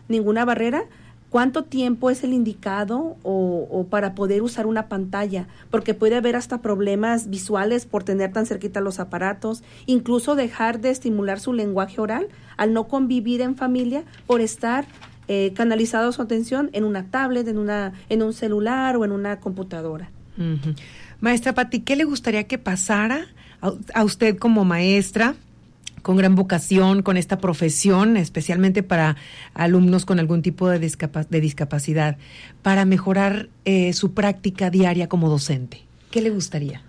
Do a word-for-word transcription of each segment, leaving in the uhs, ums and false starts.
ninguna barrera, ¿cuánto tiempo es el indicado o, o para poder usar una pantalla? Porque puede haber hasta problemas visuales por tener tan cerquita los aparatos, incluso dejar de estimular su lenguaje oral al no convivir en familia por estar eh, canalizado su atención en una tablet, en una en un celular o en una computadora. Uh-huh. Maestra Pati, ¿qué le gustaría que pasara a, a usted como maestra, con gran vocación, con esta profesión, especialmente para alumnos con algún tipo de, discapa- de discapacidad, para mejorar eh, su práctica diaria como docente? ¿Qué le gustaría?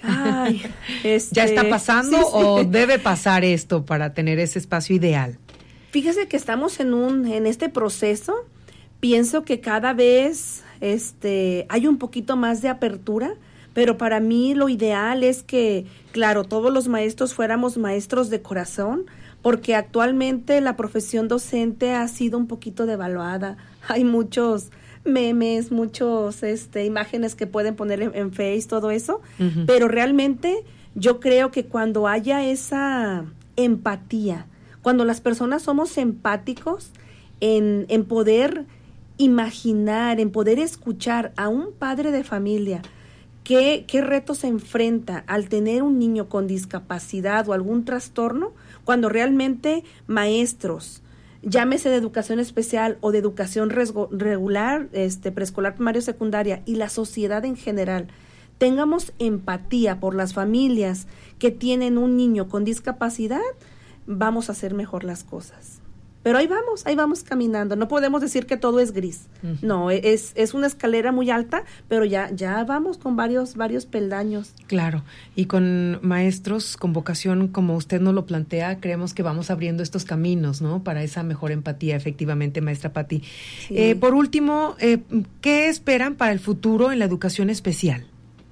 Ay, este, ¿Ya está pasando sí, sí. o debe pasar esto para tener ese espacio ideal? Fíjese que estamos en un en este proceso. Pienso que cada vez este hay un poquito más de apertura, pero para mí lo ideal es que, claro, todos los maestros fuéramos maestros de corazón, porque actualmente la profesión docente ha sido un poquito devaluada. Hay muchos memes, muchos este imágenes que pueden poner en, en Face, todo eso, uh-huh. Pero realmente yo creo que cuando haya esa empatía, cuando las personas somos empáticos en, en poder imaginar, en poder escuchar a un padre de familia, ¿Qué, ¿Qué retos se enfrenta al tener un niño con discapacidad o algún trastorno? Cuando realmente maestros, llámese de educación especial o de educación resgo, regular, este, preescolar, primaria, secundaria, y la sociedad en general, tengamos empatía por las familias que tienen un niño con discapacidad, vamos a hacer mejor las cosas. Pero ahí vamos, ahí vamos caminando. No podemos decir que todo es gris. Uh-huh. No, es es una escalera muy alta, pero ya ya vamos con varios varios peldaños. Claro, y con maestros con vocación, como usted nos lo plantea, creemos que vamos abriendo estos caminos, ¿no? Para esa mejor empatía, efectivamente, maestra Pati. Sí. Eh, por último, eh, ¿qué esperan para el futuro en la educación especial?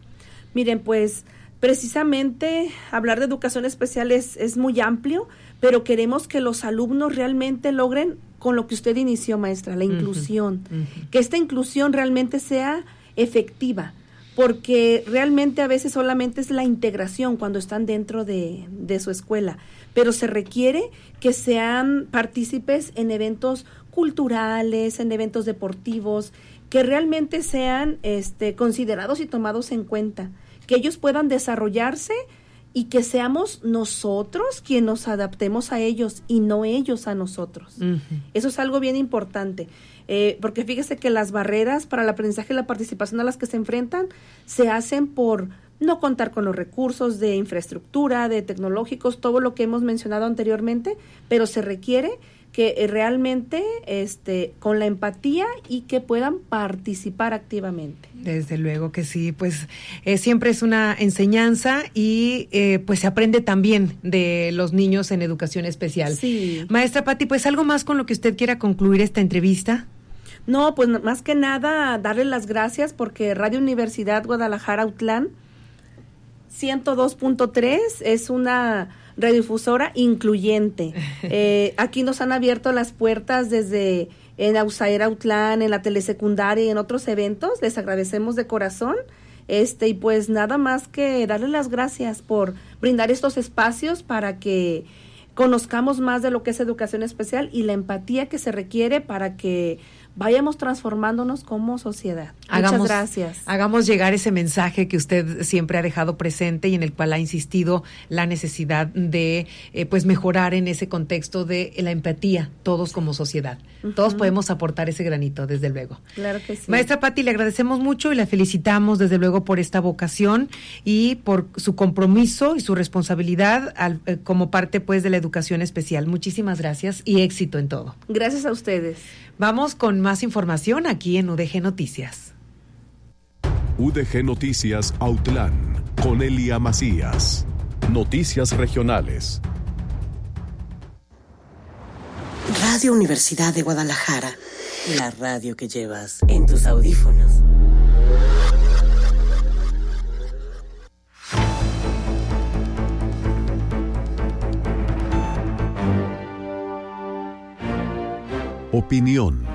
Miren, pues precisamente hablar de educación especial es, es muy amplio, pero queremos que los alumnos realmente logren con lo que usted inició, maestra, la inclusión, uh-huh, uh-huh. Que esta inclusión realmente sea efectiva, porque realmente a veces solamente es la integración cuando están dentro de, de su escuela, pero se requiere que sean partícipes en eventos culturales, en eventos deportivos, que realmente sean este, considerados y tomados en cuenta, que ellos puedan desarrollarse y que seamos nosotros quienes nos adaptemos a ellos y no ellos a nosotros. Uh-huh. Eso es algo bien importante, eh, porque fíjese que las barreras para el aprendizaje y la participación a las que se enfrentan se hacen por no contar con los recursos de infraestructura, de tecnológicos, todo lo que hemos mencionado anteriormente, pero se requiere que eh, realmente este, con la empatía y que puedan participar activamente. Desde luego que sí, pues eh, siempre es una enseñanza y eh, pues se aprende también de los niños en educación especial. Sí. Maestra Pati, pues algo más con lo que usted quiera concluir esta entrevista. No, pues más que nada darle las gracias porque Radio Universidad Guadalajara Autlán ciento dos punto tres es una radiodifusora incluyente. Eh, aquí nos han abierto las puertas desde en Ausaera Autlán, en la telesecundaria y en otros eventos. Les agradecemos de corazón. Este, y pues nada más que darle las gracias por brindar estos espacios para que conozcamos más de lo que es educación especial y la empatía que se requiere para que vayamos transformándonos como sociedad. Hagamos, Muchas gracias. Hagamos llegar ese mensaje que usted siempre ha dejado presente y en el cual ha insistido la necesidad de eh, pues mejorar en ese contexto de la empatía, todos como sociedad. Uh-huh. Todos podemos aportar ese granito, desde luego. Claro que sí. Maestra Pati, le agradecemos mucho y la felicitamos desde luego por esta vocación y por su compromiso y su responsabilidad al, eh, como parte pues de la educación especial. Muchísimas gracias y éxito en todo. Gracias a ustedes. Vamos con más información aquí en U D G Noticias. U D G Noticias Autlán, con Elia Macías. Noticias regionales. Radio Universidad de Guadalajara, la radio que llevas en tus audífonos. Opinión.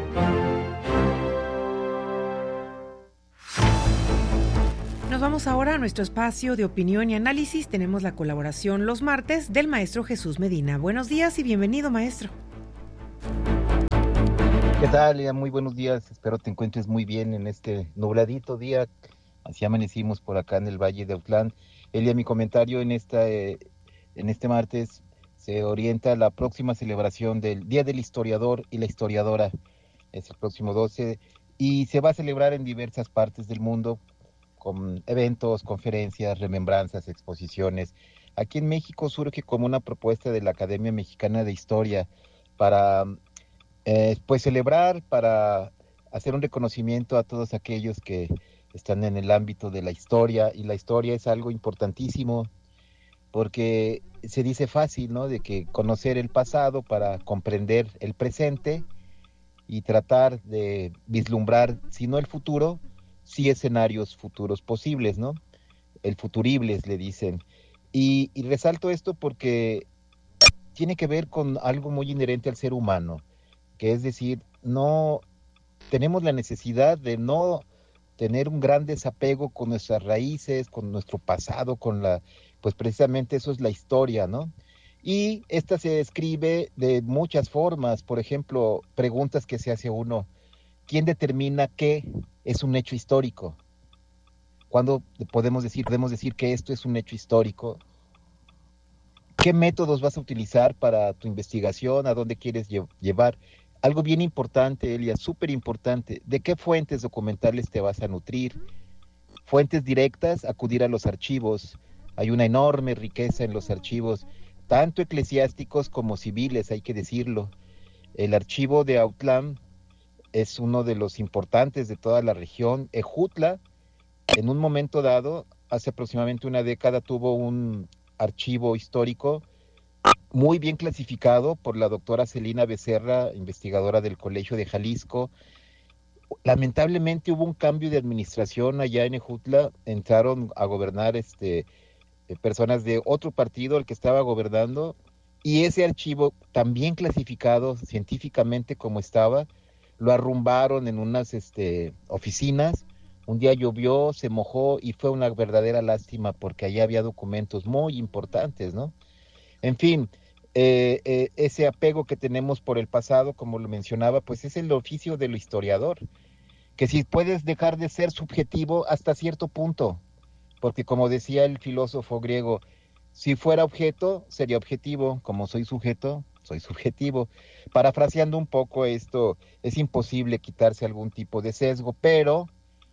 Nos vamos ahora a nuestro espacio de opinión y análisis. Tenemos la colaboración los martes del maestro Jesús Medina. Buenos días y bienvenido, maestro. ¿Qué tal, Lea? Muy buenos días. Espero te encuentres muy bien en este nubladito día. Así amanecimos por acá en el Valle de Autlán. Elia, mi comentario en esta, eh, en este martes se orienta a la próxima celebración del Día del Historiador y la Historiadora. Es el próximo doce y se va a celebrar en diversas partes del mundo con eventos, conferencias, remembranzas, exposiciones. Aquí en México surge como una propuesta de la Academia Mexicana de Historia para Eh, pues celebrar, para hacer un reconocimiento a todos aquellos que están en el ámbito de la historia, y la historia es algo importantísimo porque se dice fácil, ¿no? De que conocer el pasado para comprender el presente y tratar de vislumbrar, si no el futuro, sí escenarios futuros posibles, ¿no? El futuribles, le dicen. Y, y resalto esto porque tiene que ver con algo muy inherente al ser humano, que es decir, no tenemos la necesidad de no tener un gran desapego con nuestras raíces, con nuestro pasado, con la, pues precisamente eso es la historia, ¿no? Y esta se describe de muchas formas, por ejemplo, preguntas que se hace uno: ¿quién determina qué es un hecho histórico? ¿Cuándo podemos decir, podemos decir que esto es un hecho histórico? ¿Qué métodos vas a utilizar para tu investigación? ¿A dónde quieres lle- llevar? Algo bien importante, Elia, súper importante: ¿de qué fuentes documentales te vas a nutrir? Fuentes directas, acudir a los archivos. Hay una enorme riqueza en los archivos, tanto eclesiásticos como civiles, hay que decirlo. El archivo de Autlán es uno de los importantes de toda la región. Ejutla, en un momento dado, hace aproximadamente una década, tuvo un archivo histórico muy bien clasificado por la doctora Celina Becerra, investigadora del Colegio de Jalisco. Lamentablemente hubo un cambio de administración allá en Ejutla, entraron a gobernar este, eh, personas de otro partido, el que estaba gobernando, y ese archivo, también clasificado científicamente como estaba, lo arrumbaron en unas este, oficinas. Un día llovió, se mojó y fue una verdadera lástima porque allá había documentos muy importantes, ¿no? En fin, eh, eh, ese apego que tenemos por el pasado, como lo mencionaba, pues es el oficio del historiador, que si puedes dejar de ser subjetivo hasta cierto punto, porque como decía el filósofo griego, si fuera objeto, sería objetivo; como soy sujeto, soy subjetivo. Parafraseando un poco esto, es imposible quitarse algún tipo de sesgo, pero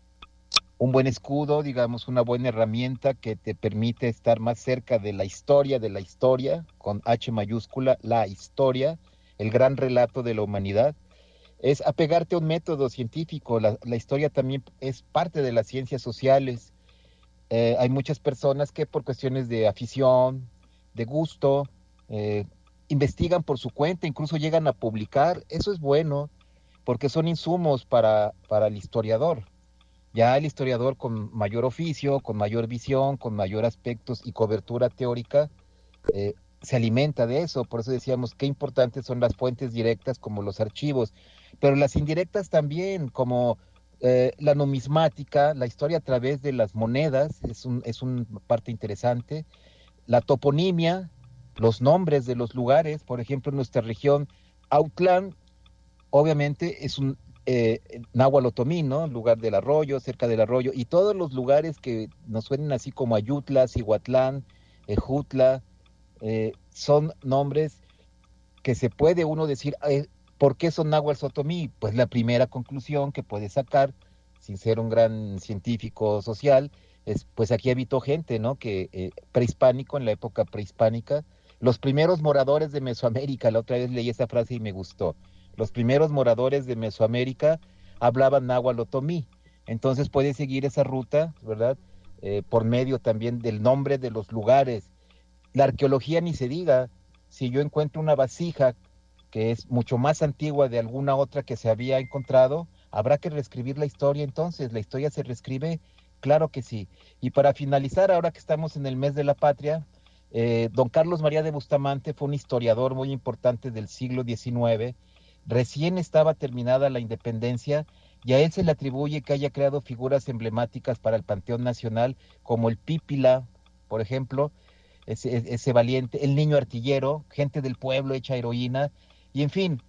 un buen escudo, digamos, una buena herramienta que te permite estar más cerca de la historia de la historia, con H mayúscula, la historia, el gran relato de la humanidad, es apegarte a un método científico. La, la historia también es parte de las ciencias sociales. Eh, hay muchas personas que por cuestiones de afición, de gusto, eh, investigan por su cuenta, incluso llegan a publicar. Eso es bueno, porque son insumos para, para el historiador. Ya el historiador con mayor oficio, con mayor visión, con mayor aspectos y cobertura teórica, eh, se alimenta de eso. Por eso decíamos qué importantes son las fuentes directas como los archivos, pero las indirectas también, como eh, la numismática, la historia a través de las monedas, es un, es una parte interesante. La toponimia, los nombres de los lugares, por ejemplo, en nuestra región, Autlán, obviamente es un eh, náhuatl otomí, ¿no? Lugar del arroyo, cerca del arroyo, y todos los lugares que nos suenen así como Ayutla, Cihuatlán, Ejutla, eh, son nombres que se puede uno decir, eh, ¿por qué son náhuatl otomí? Pues la primera conclusión que puede sacar, sin ser un gran científico social, es, pues aquí habitó gente, ¿no? Que eh, prehispánico, en la época prehispánica, los primeros moradores de Mesoamérica, la otra vez leí esa frase y me gustó. Los primeros moradores de Mesoamérica hablaban náhuatl otomí. Entonces puedes seguir esa ruta, ¿verdad? Eh, por medio también del nombre de los lugares. La arqueología ni se diga. Si yo encuentro una vasija que es mucho más antigua de alguna otra que se había encontrado, habrá que reescribir la historia entonces. ¿La historia se reescribe? Claro que sí. Y para finalizar, ahora que estamos en el mes de la patria, eh, don Carlos María de Bustamante fue un historiador muy importante del siglo diecinueve. Recién estaba terminada la independencia y a él se le atribuye que haya creado figuras emblemáticas para el Panteón Nacional, como el Pípila, por ejemplo, ese, ese valiente, el niño artillero, gente del pueblo hecha heroína, y en fin,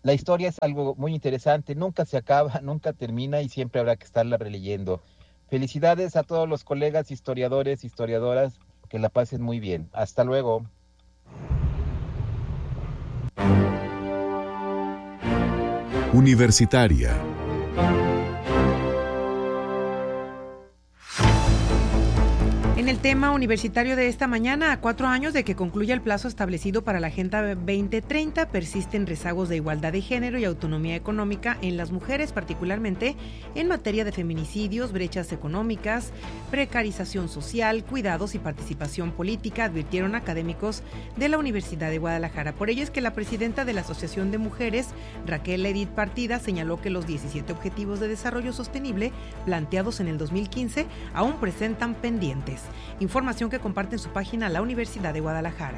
La historia es algo muy interesante, nunca se acaba, nunca termina y siempre habrá que estarla releyendo. Felicidades a todos los colegas historiadores, historiadoras, que la pasen muy bien. Hasta luego. Universitaria. En el tema universitario de esta mañana, a cuatro años de que concluya el plazo establecido para la Agenda veinte treinta, persisten rezagos de igualdad de género y autonomía económica en las mujeres, particularmente en materia de feminicidios, brechas económicas, precarización social, cuidados y participación política, advirtieron académicos de la Universidad de Guadalajara. Por ello es que la presidenta de la Asociación de Mujeres, Raquel Edith Partida, señaló que los diecisiete Objetivos de Desarrollo Sostenible planteados en el dos mil quince aún presentan pendientes. Información que comparte en su página la Universidad de Guadalajara.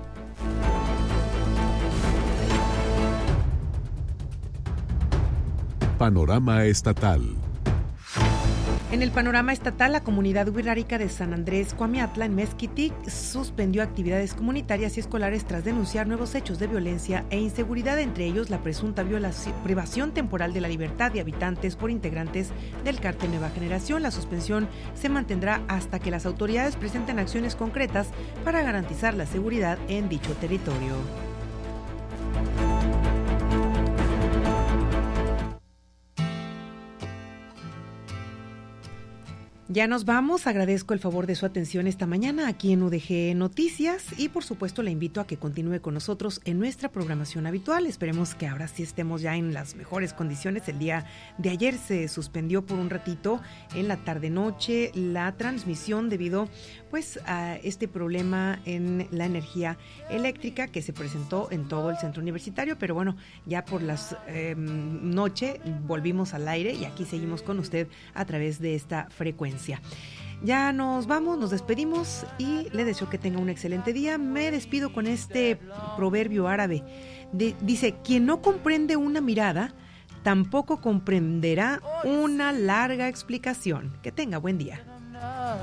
Panorama estatal. En el panorama estatal, la comunidad wixárika de San Andrés Cuamiatla, en Mezquitic, suspendió actividades comunitarias y escolares tras denunciar nuevos hechos de violencia e inseguridad, entre ellos la presunta violación, privación temporal de la libertad de habitantes por integrantes del cártel Nueva Generación. La suspensión se mantendrá hasta que las autoridades presenten acciones concretas para garantizar la seguridad en dicho territorio. Ya nos vamos, agradezco el favor de su atención esta mañana aquí en U D G Noticias y por supuesto le invito a que continúe con nosotros en nuestra programación habitual. Esperemos que ahora sí estemos ya en las mejores condiciones. El día de ayer se suspendió por un ratito en la tarde-noche la transmisión debido pues a este problema en la energía eléctrica que se presentó en todo el centro universitario, pero bueno, ya por las eh, noche volvimos al aire y aquí seguimos con usted a través de esta frecuencia. Ya nos vamos, nos despedimos y le deseo que tenga un excelente día. Me despido con este proverbio árabe. De, dice, quien no comprende una mirada, tampoco comprenderá una larga explicación. Que tenga buen día.